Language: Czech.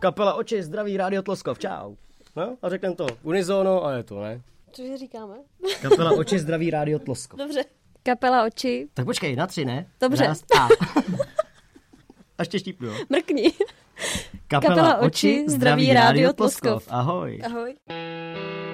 Kapela Oči, zdraví, Rádio Tloskov, čau. No a řekneme to unizono a je to, ne? Cože říkáme? Kapela Oči, zdraví, Rádio Tloskov. Dobře. Kapela Oči. Tak počkej, na 3, ne? Dobře. Raz, a. Ještě štípnu, jo? Mrkni. Kapela Oči, zdraví, Rádio Tloskov. Ahoj. Ahoj.